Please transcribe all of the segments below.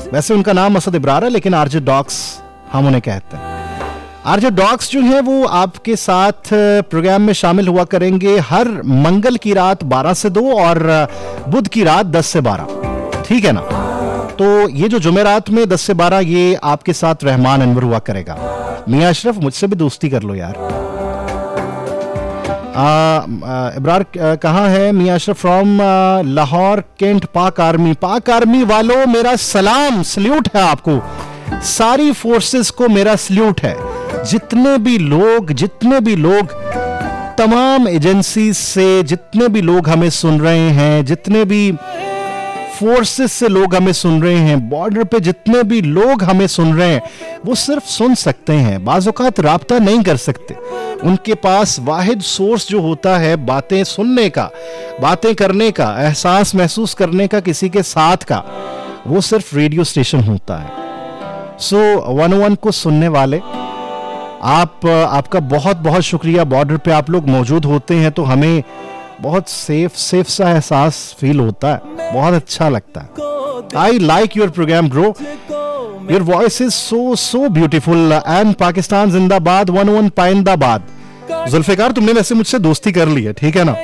वैसे उनका नाम असद इब्रार है, लेकिन आरजे डॉक्स हम उन्हें कहते हैं। आरजे डॉक्स जो है वो आपके साथ प्रोग्राम में शामिल हुआ करेंगे हर मंगल की रात 12 से 2 और बुध की रात 10 से 12, ठीक है ना। तो ये जो जुमेरात में 10 से 12 ये आपके साथ रहमान अनवर हुआ करेगा। मियां अशरफ मुझसे भी दोस्ती कर लो यार। इब्रार कहाँ है? मियां अशरफ फ्रॉम लाहौर कैंट। पाक आर्मी वालों मेरा सलाम, सल्यूट है आपको, सारी फोर्सेस को मेरा सल्यूट है। जितने भी लोग तमाम एजेंसी से, जितने भी लोग हमें सुन रहे हैं, जितने भी फोर्सेस से लोग हमें सुन रहे हैं, बॉर्डर पे जितने भी लोग हमें सुन रहे हैं, वो सिर्फ सुन सकते हैं, बाज़ औक़ात राब्ता नहीं कर सकते। उनके पास वाहिद सोर्स जो होता है बातें सुनने का, बातें करने का, एहसास महसूस करने का किसी के साथ का, वो सिर्फ रेडियो स्टेशन होता है। सो 101 को सुनने वाले आपका बहुत बहुत शुक्रिया। बॉर्डर पे आप लोग मौजूद होते हैं तो हमें बहुत सेफ सा एहसास फील होता है, बहुत अच्छा लगता है। I like your programme bro, your voice is so beautiful and Pakistan जिंदाबाद, 101 पाइंदाबाद। जुल्फिकार तुमने वैसे मुझसे दोस्ती कर ली है, ठीक है ना।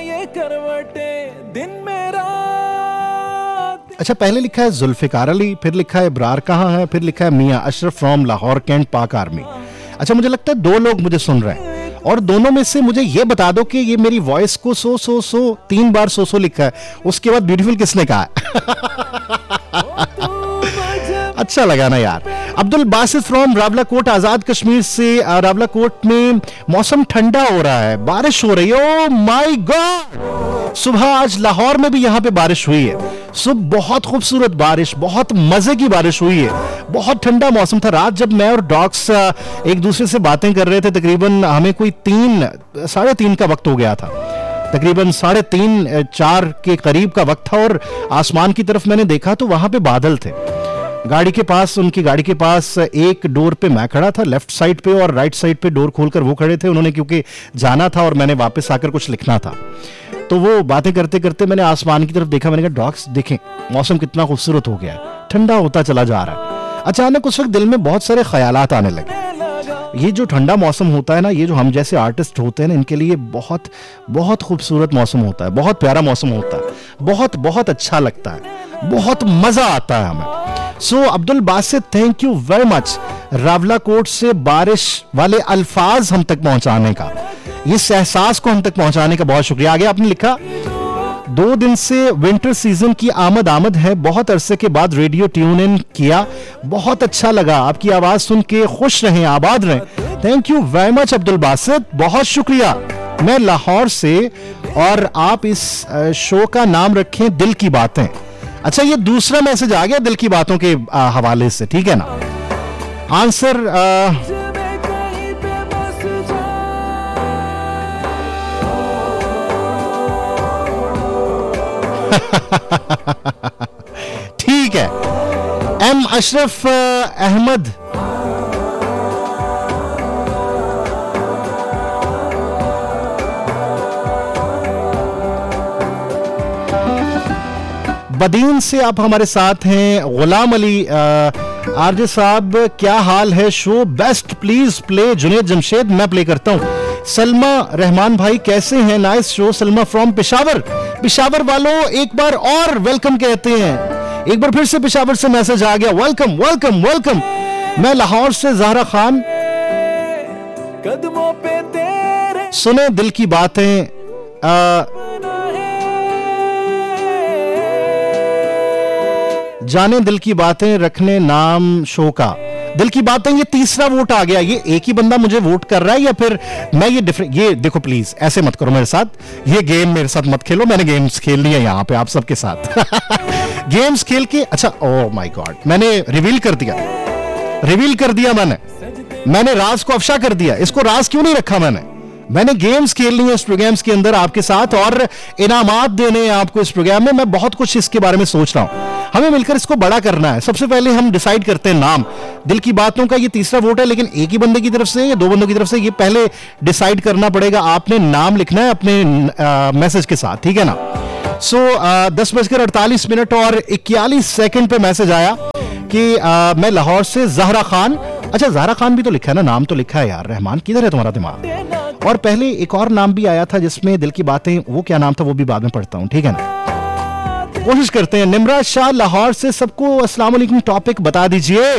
अच्छा, पहले लिखा है जुल्फिकार अली, फिर लिखा है इब्रार कहाँ है, फिर लिखा है मियां अशरफ फ्रॉम लाहौर कैंट पाक आर्मी। अच्छा, मुझे लगता है 2 लोग मुझे सुन रहे हैं और दोनों में से मुझे ये बता दो कि ये मेरी वॉइस को 3 बार 100 लिखा है, उसके बाद ब्यूटीफुल किसने कहा है? अच्छा लगा ना यार। अब्दुल बासित फ्रॉम रावलाकोट आजाद कश्मीर से। रावलाकोट में मौसम ठंडा हो रहा है, बारिश हो रही है। ओ माय गॉड, सुबह आज लाहौर में भी यहाँ पे बारिश हुई है। सुबह बहुत खूबसूरत बारिश, बहुत मजे की बारिश हुई है, बहुत ठंडा मौसम था। रात जब मैं और डॉग्स एक दूसरे से बातें कर रहे थे, तकरीबन हमें कोई 3-3:30 का वक्त हो गया था, तकरीबन 3:30-4 के करीब का वक्त था। और आसमान की तरफ मैंने देखा तो वहां पे बादल थे। गाड़ी के पास, उनकी गाड़ी के पास एक डोर पे मैं खड़ा था लेफ्ट साइड पे, और राइट साइड पे डोर खोलकर वो खड़े थे। उन्होंने क्योंकि जाना था और मैंने वापस आकर कुछ लिखना था, तो वो बातें करते करते मैंने आसमान की तरफ देखा। मैंने कहा डॉग्स देखें मौसम कितना खूबसूरत हो गया है, ठंडा होता चला जा रहा है। अचानक उस वक्त दिल में बहुत सारे ख्यालात आने लगे। ये जो ठंडा मौसम होता है ना, ये जो हम जैसे आर्टिस्ट होते हैं ना, इनके लिए बहुत बहुत खूबसूरत मौसम होता है, बहुत प्यारा मौसम होता है, बहुत बहुत अच्छा लगता है, बहुत मजा आता है हमें। सो Abdul Basit, thank you very much Rawalakot से बारिश वाले अल्फाज हम तक पहुंचाने का, इस एहसास को हम तक पहुंचाने का बहुत शुक्रिया। आगे आपने लिखा 2 दिन से विंटर सीजन की आमद है, बहुत अरसे के बाद रेडियो ट्यून इन किया, बहुत अच्छा लगा, आपकी आवाज सुन के खुश रहें, आबाद रहें। Thank you very much Abdul Basit, बहुत शुक्रिया। मैं लाहौर से, और आप इस शो का नाम रखें दिल की बातें। अच्छा, ये दूसरा मैसेज आ गया दिल की बातों के हवाले से, ठीक है ना। आंसर ठीक है। एम अशरफ अहमद, बदीन से आप हमारे साथ हैं। गुलाम अली, आरजे साहब क्या हाल है, show best, please play Junaid Jamshed. मैं प्ले करता हूं। सलमा रहमान भाई कैसे हैं, nice show. Salma from Peshawar वालों एक बार और वेलकम कहते हैं। एक बार फिर से पिशावर से मैसेज आ गया, वेलकम वेलकम वेलकम। मैं लाहौर से ज़हरा खान, कदमों पे तेरे सुने दिल की बातें। जाने दिल की बातें रखने नाम शो का। दिल की बातें, ये तीसरा वोट आ गया। ये एक ही बंदा मुझे वोट कर रहा है या फिर मैं ये डिफरेंट, ये देखो प्लीज ऐसे मत करो मेरे साथ, ये गेम मेरे साथ मत खेलो। मैंने गेम्स खेल ली है यहाँ पे आप सबके साथ गेम्स खेल के। अच्छा, ओह माय गॉड, मैंने रिवील कर दिया मैंने राज को अफशा कर दिया। इसको राज क्यों नहीं रखा मैंने गेम्स खेल ली है इस प्रोग्राम्स के अंदर आपके साथ, और इनामात देने हैं आपको इस प्रोग्राम में। मैं बहुत कुछ इसके बारे में सोच रहा हूं, हमें मिलकर इसको बड़ा करना है। सबसे पहले हम डिसाइड करते हैं नाम। दिल की बातों का ये तीसरा वोट है, लेकिन एक ही बंदे की तरफ से या 2 बंदों की तरफ से, ये पहले डिसाइड करना पड़ेगा। आपने नाम लिखना है अपने मैसेज के साथ, ठीक है ना। सो 10:48 और 41 पे मैसेज आया कि मैं लाहौर से जहरा खान। अच्छा, जहरा खान भी तो लिखा है ना, नाम तो लिखा है यार। रहमान, किधर है तुम्हारा दिमाग? और पहले एक और नाम भी आया था जिसमें दिल की बातें, वो क्या नाम था वो भी बाद में पढ़ता हूँ, ठीक है ना। कोशिश करते हैं। निमरा शाह लाहौर से, सबको अस्सलाम वालेकुम, टॉपिक बता दीजिए।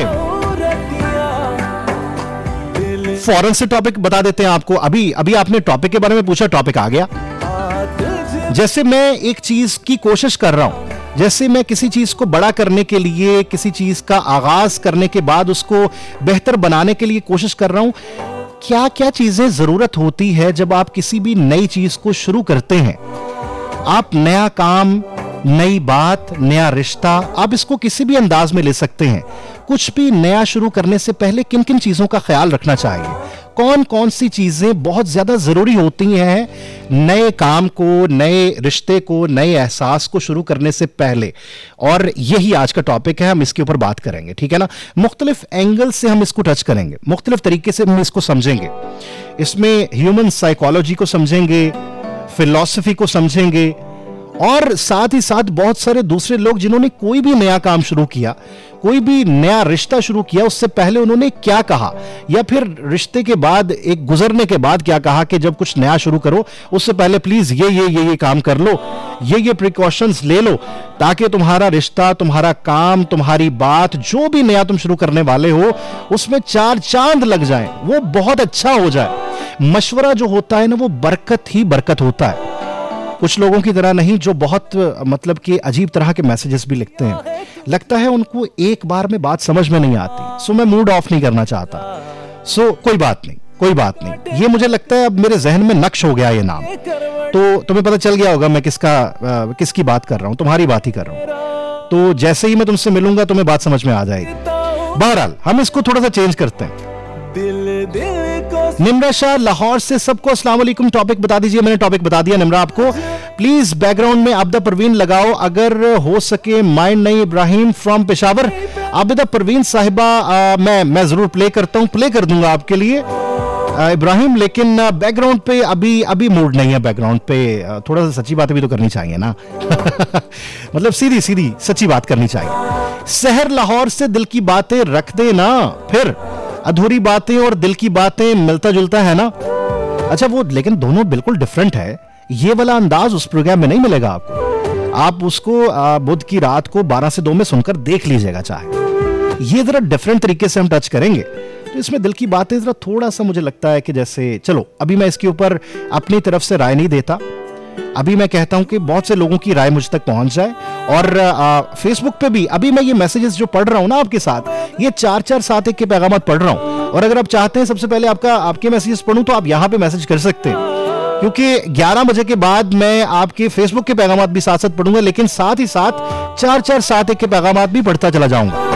फौरन से टॉपिक बता देते हैं आपको। अभी अभी आपने टॉपिक के बारे में पूछा, टॉपिक आ गया। जैसे मैं एक चीज की कोशिश कर रहा हूं, जैसे मैं किसी चीज को बड़ा करने के लिए, किसी चीज का आगाज करने के बाद उसको बेहतर बनाने के लिए कोशिश कर रहा हूं, क्या क्या चीजें जरूरत होती है जब आप किसी भी नई चीज को शुरू करते हैं। आप नया काम, नई बात, नया रिश्ता, आप इसको किसी भी अंदाज में ले सकते हैं। कुछ भी नया शुरू करने से पहले किन किन चीजों का ख्याल रखना चाहिए, कौन कौन सी चीजें बहुत ज्यादा जरूरी होती हैं नए काम को, नए रिश्ते को, नए एहसास को शुरू करने से पहले। और यही आज का टॉपिक है, हम इसके ऊपर बात करेंगे, ठीक है ना। मुख्तलिफ एंगल से हम इसको टच करेंगे, मुख्तलिफ तरीके से हम इसको समझेंगे। इसमें ह्यूमन साइकोलॉजी को समझेंगे, फिलॉसफी को समझेंगे, और साथ ही साथ बहुत सारे दूसरे लोग जिन्होंने कोई भी नया काम शुरू किया, कोई भी नया रिश्ता शुरू किया, उससे पहले उन्होंने क्या कहा, या फिर रिश्ते के बाद, एक गुजरने के बाद क्या कहा कि जब कुछ नया शुरू करो उससे पहले प्लीज ये काम कर लो, ये प्रिकॉशंस ले लो, ताकि तुम्हारा रिश्ता, तुम्हारा काम, तुम्हारी बात, जो भी नया तुम शुरू करने वाले हो उसमें चार चांद लग जाएं, वो बहुत अच्छा हो जाए। मशवरा जो होता है ना, वो बरकत ही बरकत होता है। कुछ लोगों की तरह नहीं जो बहुत मतलब कि अजीब तरह के मैसेजेस भी लिखते हैं, लगता है उनको एक बार में बात समझ में नहीं आती। सो मैं मूड ऑफ नहीं करना चाहता। सो कोई बात नहीं, कोई बात नहीं। ये मुझे लगता है अब मेरे जहन में नक्श हो गया ये नाम, तो तुम्हें पता चल गया होगा मैं किसकी बात कर रहा हूं, तुम्हारी बात ही कर रहा हूं। तो जैसे ही मैं तुमसे मिलूंगा तुम्हें बात समझ में आ जाएगी। बहरहाल हम इसको थोड़ा सा चेंज करते हैं। निमरा शाह लाहौर से, सबको अस्सलाम वालेकुम, टॉपिक बता दीजिए। मैंने टॉपिक बता दिया निमरा आपको। प्लीज बैकग्राउंड में आबिदा परवीन लगाओ अगर हो सके। माइंड नहीं, इब्राहिम फ्रॉम पेशावर। आबिदा परवीन साहिबा, मैं जरूर प्ले करता हूं, प्ले कर दूंगा आपके लिए इब्राहिम, लेकिन बैकग्राउंड पे अभी मूड नहीं है। बैकग्राउंड पे थोड़ा सा सच्ची बातें भी तो करनी चाहिए ना। मतलब सीधी सीधी सच्ची बात करनी चाहिए। शहर लाहौर से, दिल की बातें रख देना, फिर अधूरी बातें और दिल की बातें मिलता जुलता है ना। अच्छा, वो लेकिन दोनों बिल्कुल डिफरेंट है। ये वाला अंदाज उस प्रोग्राम में नहीं मिलेगा आपको। आप उसको बुध की रात को 12 से 2 में सुनकर देख लीजिएगा चाहे। ये जरा डिफरेंट तरीके से हम टच करेंगे। तो इसमें दिल की बातें जरा थोड़ा सा मुझे लगता है कि जैसे, चलो अभी मैं इसके ऊपर अपनी तरफ से राय नहीं देता। अभी मैं कहता हूं कि बहुत से लोगों की राय मुझ तक पहुंच जाए। और फेसबुक पे भी अभी मैं ये मैसेजेस जो पढ़ रहा हूं ना आपके साथ, ये 4-4-7-1 के पैगाम पढ़ रहा हूं। और अगर आप चाहते हैं सबसे पहले आपके मैसेजेस पढ़ूं तो आप यहां पे मैसेज कर सकते हैं, क्योंकि 11 बजे के बाद मैं आपके फेसबुक के पैगाम भी साथ साथ पढ़ूंगा, लेकिन साथ ही साथ 4-4-7-1 के पैगाम भी पढ़ता चला जाऊंगा।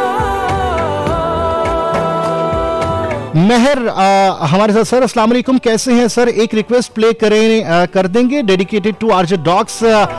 मेहर हमारे साथ, सर अस्सलाम वालेकुम, कैसे हैं सर? एक रिक्वेस्ट प्ले कर देंगे, डेडिकेटेड टू आरजे डॉग्स।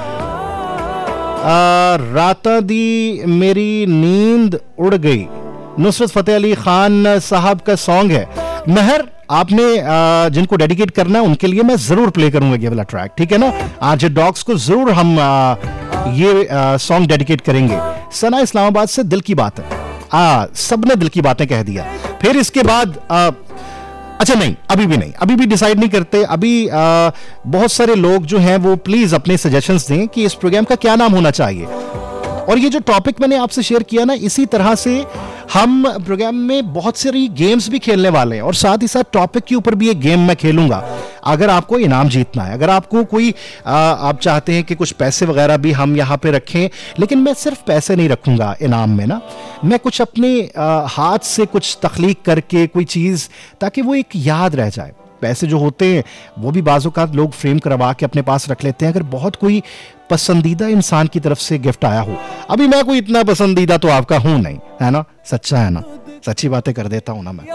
राता दी मेरी नींद उड़ गई, नुसरत फतेह अली खान साहब का सॉन्ग है। मेहर, आपने जिनको डेडिकेट करना है उनके लिए मैं जरूर प्ले करूंगा ये वाला ट्रैक, ठीक है ना। आरजे डॉग्स को जरूर हम ये सॉन्ग डेडिकेट करेंगे। सना इस्लामाबाद से, दिल की बात है। सबने दिल की बातें कह दिया। फिर इसके बाद अच्छा नहीं, अभी भी नहीं, अभी भी डिसाइड नहीं करते। अभी बहुत सारे लोग जो हैं वो प्लीज अपने सजेशंस दें कि इस प्रोग्राम का क्या नाम होना चाहिए। और ये जो टॉपिक मैंने आपसे शेयर किया ना, इसी तरह से हम प्रोग्राम में बहुत सारी गेम्स भी खेलने वाले हैं, और साथ ही साथ टॉपिक के ऊपर भी एक गेम मैं खेलूंगा। अगर आपको इनाम जीतना है, अगर आपको कोई आप चाहते हैं कि कुछ पैसे वगैरह भी हम यहाँ पे रखें, लेकिन मैं सिर्फ पैसे नहीं रखूंगा इनाम में ना, मैं कुछ अपने हाथ से कुछ तख्लीक करके कोई चीज़, ताकि वो एक याद रह जाए। पैसे जो होते हैं वो भी बाज़-औक़ात लोग फ्रेम करवा के अपने पास रख लेते हैं, अगर बहुत कोई पसंदीदा इंसान की तरफ से गिफ्ट आया हो। अभी मैं कोई इतना पसंदीदा तो आपका हूं नहीं, है ना, सच्चा है ना, सच्ची बातें कर देता हूं ना मैं।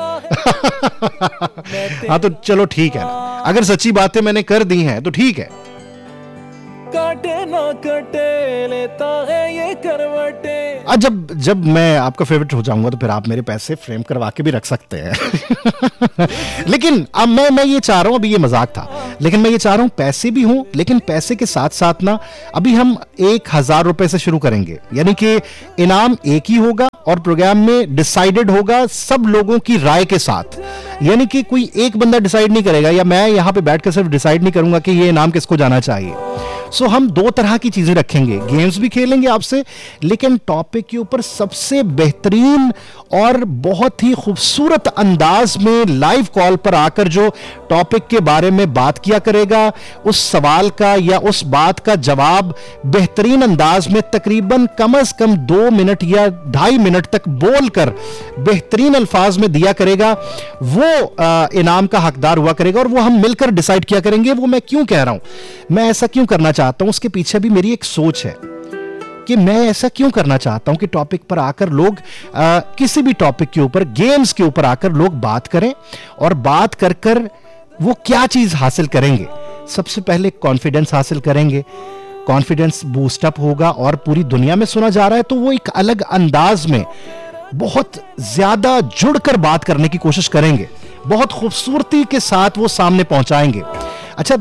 हाँ तो चलो ठीक है ना, अगर सच्ची बातें मैंने कर दी हैं तो ठीक है। काटे ना कटे लेता है ये करवटे। जब जब मैं आपका फेवरेट हो जाऊंगा तो फिर आप मेरे पैसे फ्रेम करवा के भी रख सकते हैं। लेकिन अब मैं ये चाह रहा हूं, अभी ये मजाक था, लेकिन मैं ये चाह रहा हूं पैसे भी हों, लेकिन पैसे के साथ साथ ना अभी हम 1,000 रुपए से शुरू करेंगे, यानी कि इनाम एक ही होगा और प्रोग्राम में डिसाइडेड होगा सब लोगों की राय के साथ, यानी कि कोई एक बंदा डिसाइड नहीं करेगा या मैं यहां पे बैठकर सिर्फ डिसाइड नहीं करूंगा कि ये इनाम किसको जाना चाहिए। सो हम दो तरह की चीजें रखेंगे, गेम्स भी खेलेंगे आपसे, लेकिन टॉपिक के ऊपर सबसे बेहतरीन और बहुत ही खूबसूरत अंदाज में लाइव कॉल पर आकर जो टॉपिक के बारे में बात किया करेगा, उस सवाल का या उस बात का जवाब बेहतरीन अंदाज में तकरीबन कम से कम 2 मिनट या 2.5 मिनट तक बोलकर बेहतरीन अल्फाज में दिया करेगा, वो इनाम का हकदार हुआ करेगा और वो हम मिलकर डिसाइड किया करेंगे। वो मैं क्यों कह रहा हूं, मैं ऐसा क्यों करना चाहता हूं, उसके पीछे भी मेरी एक सोच है कि मैं ऐसा क्यों करना चाहता हूं कि टॉपिक पर आकर लोग किसी भी टॉपिक के ऊपर, गेम्स के ऊपर आकर लोग बात करें और बात कर कर वो क्या चीज हासिल करेंगे। सबसे पहले कॉन्फिडेंस हासिल करेंगे, कॉन्फिडेंस बूस्टअप होगा और पूरी दुनिया में सुना जा रहा है तो वो एक अलग अंदाज में बहुत ज्यादा जुड़कर बात करने की कोशिश करेंगे, बहुत खूबसूरती के साथ वो सामने पहुंचाएंगे। अच्छा,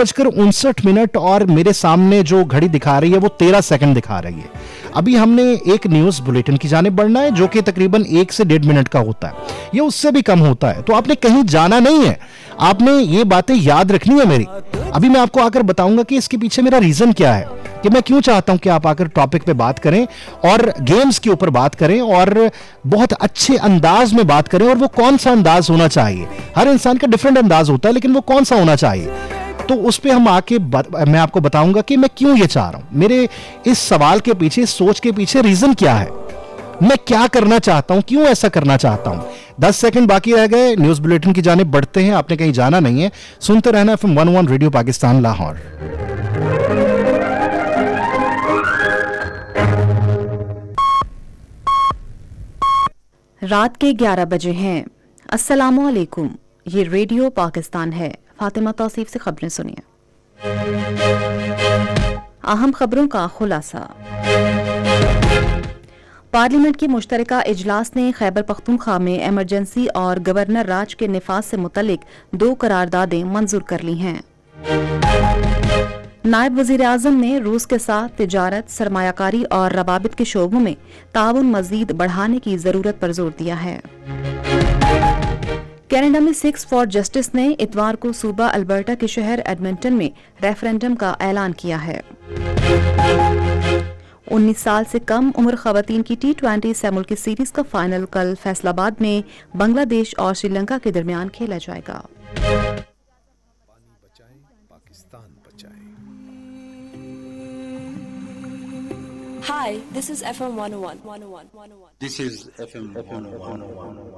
10:59 और मेरे सामने जो घड़ी दिखा रही है वो 13 सेकंड दिखा रही है। अभी हमने एक न्यूज बुलेटिन की जानिब बढ़ना है जो कि तकरीबन 1 से 1.5 मिनट का होता है, ये उससे भी कम होता है, तो आपने कहीं जाना नहीं है, आपने ये बातें याद रखनी है मेरी। अभी मैं आपको आकर बताऊंगा कि इसके पीछे मेरा रीजन क्या है, कि मैं क्यों चाहता हूं कि आप आकर टॉपिक पे बात करें और गेम्स के ऊपर बात करें और बहुत अच्छे अंदाज में बात करें। और वो कौन सा अंदाज होना चाहिए, हर इंसान का डिफरेंट अंदाज होता है, लेकिन वो कौन सा होना चाहिए, तो उस पे हम आके मैं आपको बताऊंगा कि मैं क्यों ये चाह रहा हूं, मेरे इस सवाल के पीछे, इस सोच के पीछे रीजन क्या है, मैं क्या करना चाहता हूं, क्यों ऐसा करना चाहता हूं। 10 सेकंड बाकी रह गए, न्यूज बुलेटिन की जानिब बढ़ते हैं, आपने कहीं जाना नहीं है, सुनते रहना FM 101 रेडियो पाकिस्तान लाहौर। रात के 11 बजे हैं। अस्सलामु अलैकुम, ये रेडियो पाकिस्तान है। फातिमा तौसीफ से खबरें सुनिए। अहम खबरों का खुलासा। पार्लियामेंट की मुश्तरका इजलास ने खैबर पख्तूनख्वा में इमरजेंसी और गवर्नर राज के निफाज से मुतल्लिक 2 करारदादें मंजूर कर ली हैं। नायब वजीर आजम ने रूस के साथ तिजारत, सरमायाकारी और रवाबित के शोबों में ताउन मजीद बढ़ाने की जरूरत पर जोर दिया है। कनाडा में सिक्स फॉर जस्टिस ने इतवार को सूबा अल्बर्टा के शहर एडमिंटन में रेफरेंडम का ऐलान किया है। 19 साल से कम उम्र खवातीन की T20 सेमुल्की सीरीज का फाइनल कल फैसलाबाद में बांग्लादेश और श्रीलंका के दरमियान खेला जाएगा। Hi, this is FM 101. This is FM 101.